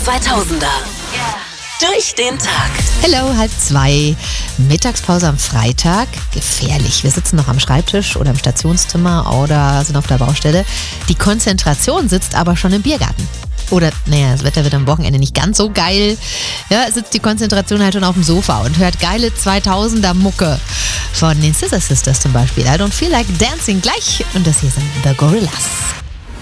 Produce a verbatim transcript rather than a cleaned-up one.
zweitausender. Durch den Tag. Hello, halb zwei. Mittagspause am Freitag. Gefährlich. Wir sitzen noch am Schreibtisch oder im Stationszimmer oder sind auf der Baustelle. Die Konzentration sitzt aber schon im Biergarten. Oder, naja, das Wetter wird am Wochenende nicht ganz so geil. Ja, sitzt die Konzentration halt schon auf dem Sofa und hört geile zweitausender Mucke. Von den Scissor Sisters zum Beispiel. I Don't Feel Like Dancing gleich. Und das hier sind The Gorillas.